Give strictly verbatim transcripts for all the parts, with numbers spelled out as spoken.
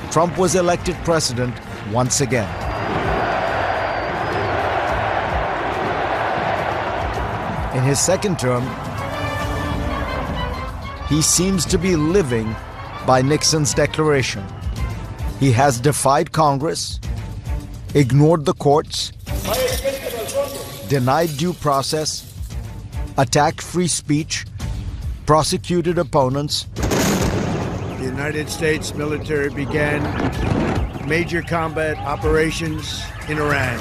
Trump was elected president once again. In his second term, he seems to be living by Nixon's declaration. He has defied Congress, ignored the courts, denied due process, attacked free speech, prosecuted opponents. The United States military began major combat operations in Iran.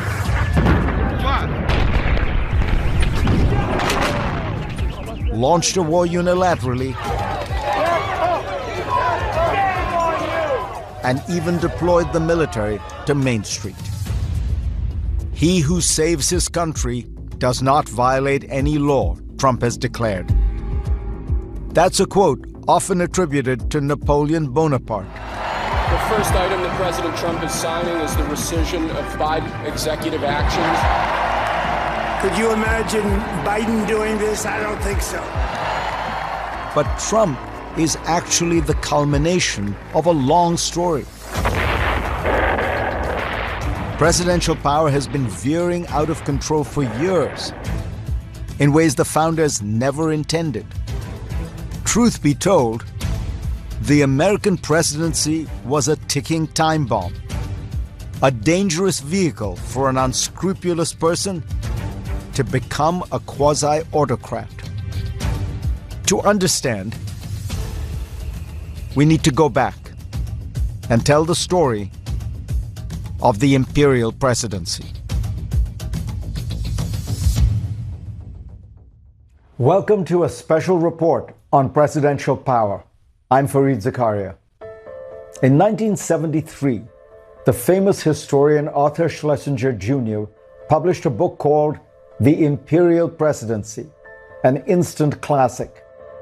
Launched a war unilaterally, and even deployed the military to Main Street. He who saves his country does not violate any law, Trump has declared. That's a quote often attributed to Napoleon Bonaparte. The first item that President Trump is signing is the rescission of Biden executive actions. Could you imagine Biden doing this? I don't think so. But Trump is actually the culmination of a long story. Presidential power has been veering out of control for years in ways the founders never intended. Truth be told, the American presidency was a ticking time bomb, a dangerous vehicle for an unscrupulous person to become a quasi-autocrat. To understand, we need to go back and tell the story of the imperial presidency. Welcome to a special report on presidential power. I'm Fareed Zakaria. In nineteen seventy-three, the famous historian Arthur Schlesinger Junior published a book called The Imperial Presidency, an instant classic.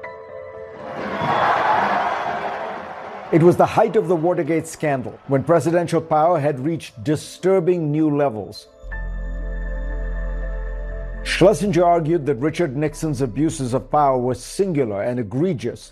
It was the height of the Watergate scandal, when presidential power had reached disturbing new levels. Schlesinger argued that Richard Nixon's abuses of power were singular and egregious.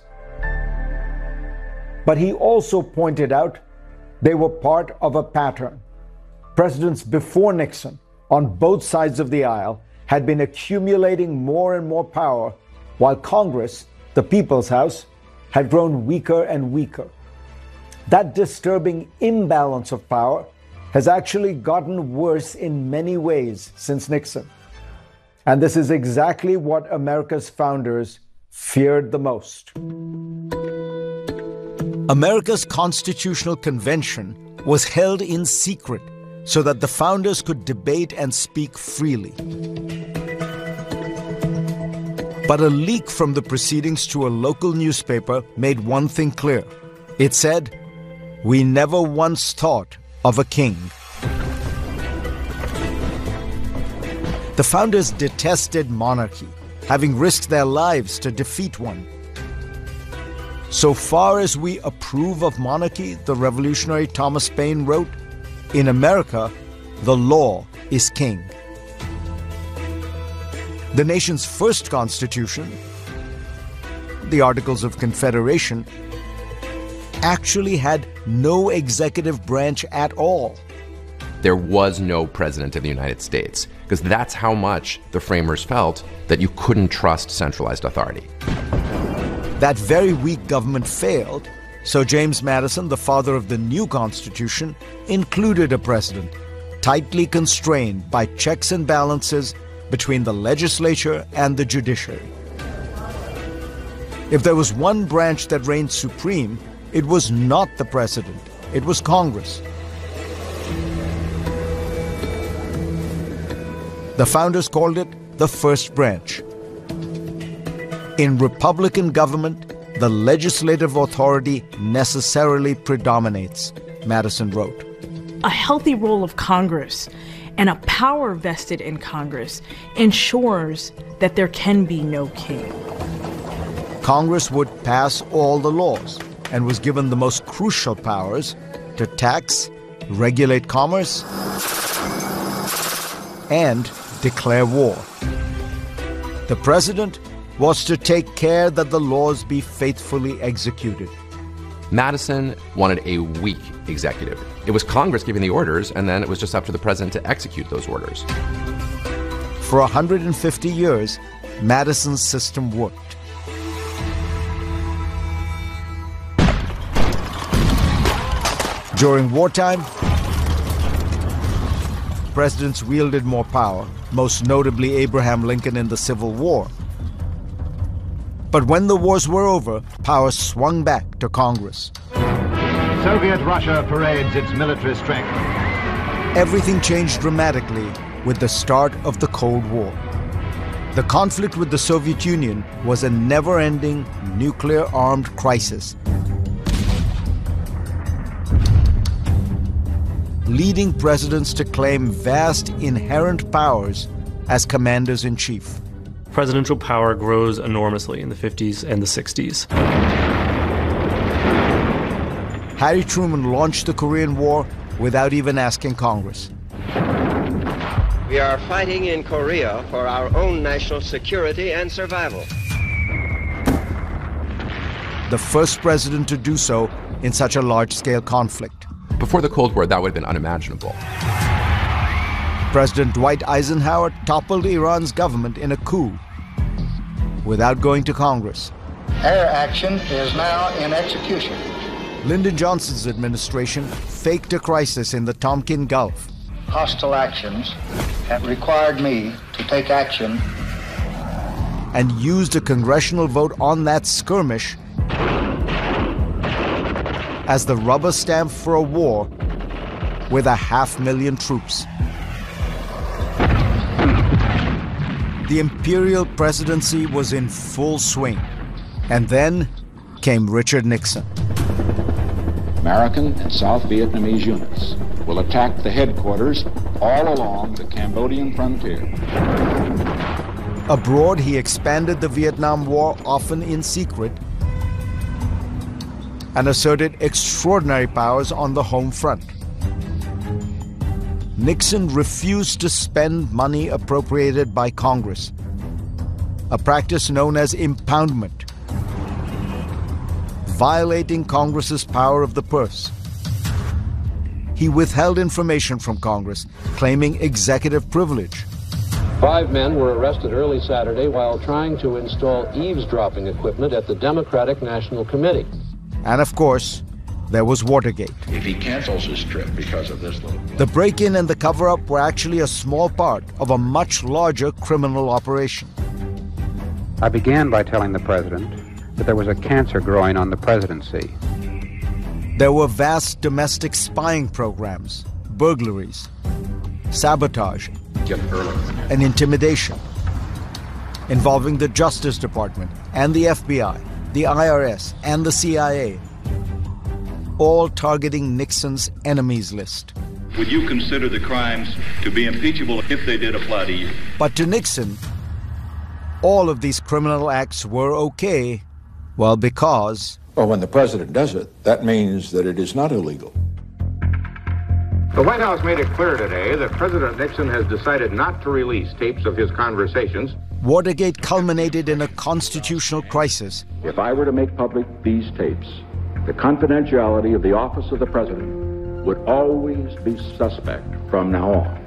But he also pointed out they were part of a pattern. Presidents before Nixon, on both sides of the aisle, had been accumulating more and more power, while Congress, the People's House, had grown weaker and weaker. That disturbing imbalance of power has actually gotten worse in many ways since Nixon. And this is exactly what America's founders feared the most. America's Constitutional Convention was held in secret so that the founders could debate and speak freely. But a leak from the proceedings to a local newspaper made one thing clear. It said, "We never once thought of a king." The founders detested monarchy, having risked their lives to defeat one. So far as we approve of monarchy, the revolutionary Thomas Paine wrote, in America, the law is king. The nation's first constitution, the Articles of Confederation, actually had no executive branch at all. There was no president of the United States, because that's how much the framers felt that you couldn't trust centralized authority. That very weak government failed, so James Madison, the father of the new Constitution, included a president, tightly constrained by checks and balances between the legislature and the judiciary. If there was one branch that reigned supreme, it was not the president, it was Congress. The founders called it the first branch. In Republican government, the legislative authority necessarily predominates, Madison wrote. A healthy role of Congress and a power vested in Congress ensures that there can be no king. Congress would pass all the laws and was given the most crucial powers to tax, regulate commerce, and declare war. The president was to take care that the laws be faithfully executed. Madison wanted a weak executive. It was Congress giving the orders, and then it was just up to the president to execute those orders. For one hundred fifty years, Madison's system worked. During wartime, presidents wielded more power, most notably Abraham Lincoln in the Civil War. But when the wars were over, power swung back to Congress. Soviet Russia parades its military strength. Everything changed dramatically with the start of the Cold War. The conflict with the Soviet Union was a never-ending nuclear-armed crisis, leading presidents to claim vast inherent powers as commanders-in-chief. Presidential power grows enormously in the fifties and the sixties. Harry Truman launched the Korean War without even asking Congress. We are fighting in Korea for our own national security and survival. The first president to do so in such a large-scale conflict. Before the Cold War, that would have been unimaginable. President Dwight Eisenhower toppled Iran's government in a coup without going to Congress. Air action is now in execution. Lyndon Johnson's administration faked a crisis in the Tonkin Gulf. Hostile actions have required me to take action. And used a congressional vote on that skirmish as the rubber stamp for a war with a half million troops. The imperial presidency was in full swing. And then came Richard Nixon. American and South Vietnamese units will attack the headquarters all along the Cambodian frontier. Abroad, he expanded the Vietnam War, often in secret, and asserted extraordinary powers on the home front. Nixon refused to spend money appropriated by Congress, a practice known as impoundment, violating Congress's power of the purse. He withheld information from Congress, claiming executive privilege. Five men were arrested early Saturday while trying to install eavesdropping equipment at the Democratic National Committee. And of course, there was Watergate. If he cancels his trip because of this little... The break-in and the cover-up were actually a small part of a much larger criminal operation. I began by telling the president that there was a cancer growing on the presidency. There were vast domestic spying programs, burglaries, sabotage, and intimidation involving the Justice Department and the F B I, the I R S, and the C I A, all targeting Nixon's enemies list. Would you consider the crimes to be impeachable if they did apply to you? But to Nixon, all of these criminal acts were okay, well, because... Well, when the president does it, that means that it is not illegal. The White House made it clear today that President Nixon has decided not to release tapes of his conversations. Watergate culminated in a constitutional crisis. If I were to make public these tapes, the confidentiality of the office of the president would always be suspect from now on.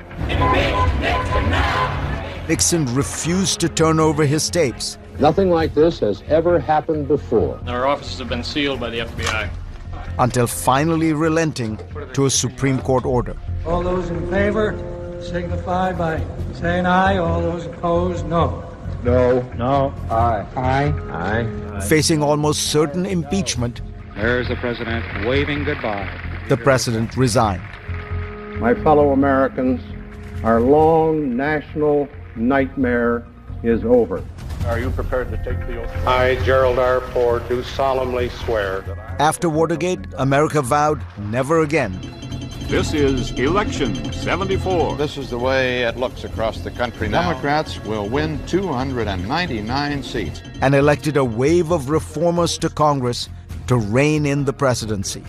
Nixon refused to turn over his tapes. Nothing like this has ever happened before. Our offices have been sealed by the F B I. Until finally relenting to a Supreme Court order. All those in favor signify by saying aye. All those opposed, no. No. No. Aye. Aye. Aye. Facing almost certain impeachment, there's the president waving goodbye. The president resigned. My fellow Americans, our long national nightmare is over. Are you prepared to take the oath? I, Gerald R. Ford, do solemnly swear that I... After Watergate, America vowed never again. This is Election seventy-four. This is the way it looks across the country now. Democrats will win two hundred ninety-nine seats. And elected a wave of reformers to Congress to rein in the presidency.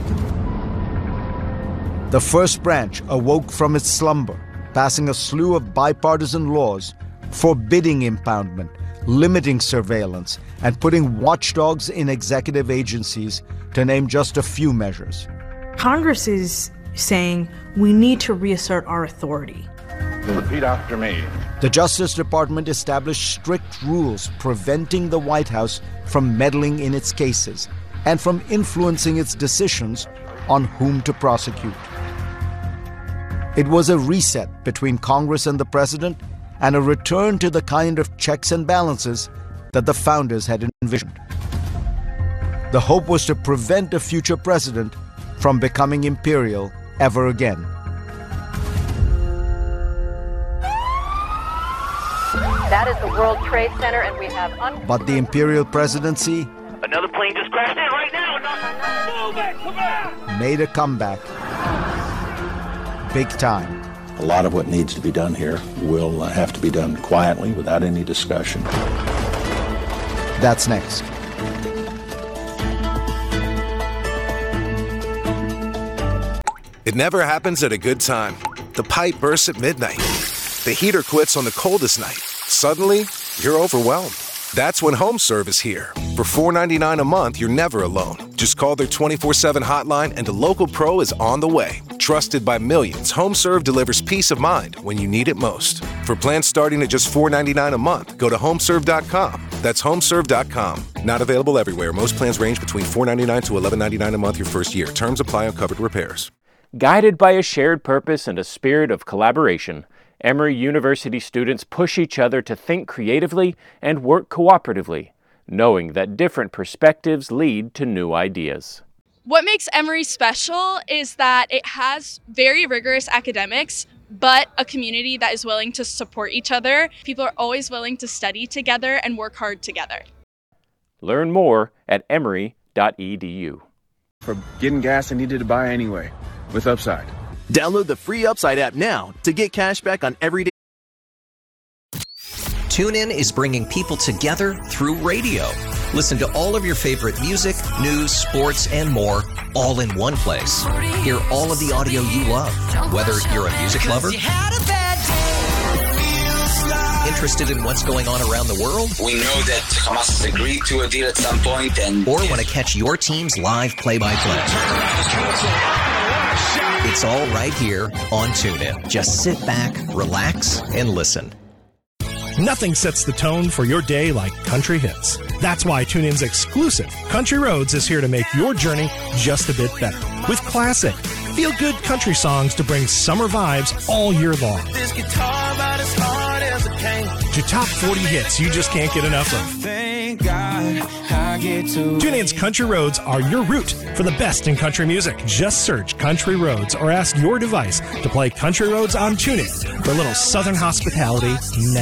The first branch awoke from its slumber, passing a slew of bipartisan laws forbidding impoundment, limiting surveillance, and putting watchdogs in executive agencies, to name just a few measures. Congress is saying we need to reassert our authority. Repeat after me. The Justice Department established strict rules preventing the White House from meddling in its cases and from influencing its decisions on whom to prosecute. It was a reset between Congress and the president and a return to the kind of checks and balances that the founders had envisioned. The hope was to prevent a future president from becoming imperial ever again. That is the World Trade Center, and we have... Un- but the imperial presidency... Another plane just crashed in right now! Move it! Come on! ...made a comeback. Big time. A lot of what needs to be done here will uh, have to be done quietly, without any discussion. That's next. It never happens at a good time. The pipe bursts at midnight. The heater quits on the coldest night. Suddenly, you're overwhelmed. That's when HomeServe is here. For four dollars and ninety-nine cents a month, you're never alone. Just call their twenty-four seven hotline and a local pro is on the way. Trusted by millions, HomeServe delivers peace of mind when you need it most. For plans starting at just four dollars and ninety-nine cents a month, go to homeserve dot com. That's homeserve dot com. Not available everywhere. Most plans range between four dollars and ninety-nine cents to eleven dollars and ninety-nine cents a month your first year. Terms apply on covered repairs. Guided by a shared purpose and a spirit of collaboration, Emory University students push each other to think creatively and work cooperatively, knowing that different perspectives lead to new ideas. What makes Emory special is that it has very rigorous academics, but a community that is willing to support each other. People are always willing to study together and work hard together. Learn more at emory dot e d u. For getting gas I needed to buy anyway, with Upside. Download the free Upside app now to get cash back on everyday. TuneIn is bringing people together through radio. Listen to all of your favorite music, news, sports, and more, all in one place. Hear all of the audio you love, whether you're a music lover, interested in what's going on around the world, we know that Hamas has agreed to a deal at some point, and or want to catch your team's live play-by-play. It's all right here on TuneIn. Just sit back, relax, and listen. Nothing sets the tone for your day like country hits. That's why TuneIn's exclusive Country Roads is here to make your journey just a bit better. With classic, feel-good country songs to bring summer vibes all year long. This guitar about as hard as it came. To top forty hits you just can't get enough of. Thank God I get to. TuneIn's Country Roads are your route for the best in country music. Just search Country Roads or ask your device to play Country Roads on TuneIn for a little southern hospitality now.